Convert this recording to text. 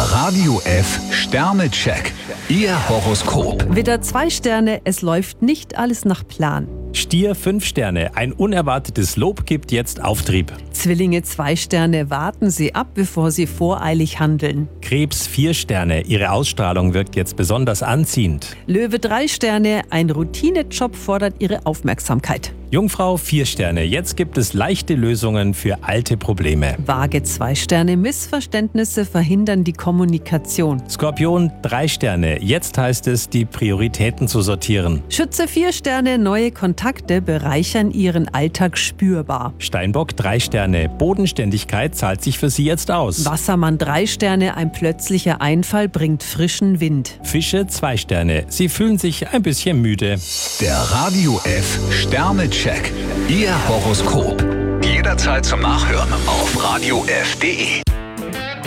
Radio F Sternecheck. Ihr Horoskop. Widder 2 Sterne, es läuft nicht alles nach Plan. Stier 5 Sterne, ein unerwartetes Lob gibt jetzt Auftrieb. Zwillinge 2 Sterne, warten Sie ab, bevor Sie voreilig handeln. Krebs 4 Sterne, Ihre Ausstrahlung wirkt jetzt besonders anziehend. Löwe 3 Sterne, ein Routinejob fordert Ihre Aufmerksamkeit. Jungfrau 4 Sterne, jetzt gibt es leichte Lösungen für alte Probleme. Waage 2 Sterne, Missverständnisse verhindern die Kommunikation. Skorpion 3 Sterne, jetzt heißt es, die Prioritäten zu sortieren. Schütze 4 Sterne, neue Kontakte bereichern Ihren Alltag spürbar. Steinbock 3 Sterne, Bodenständigkeit zahlt sich für Sie jetzt aus. Wassermann 3 Sterne, ein plötzlicher Einfall bringt frischen Wind. Fische 2 Sterne, Sie fühlen sich ein bisschen müde. Der Radio F Sternecheck. Ihr Horoskop. Jederzeit zum Nachhören auf radiof.de.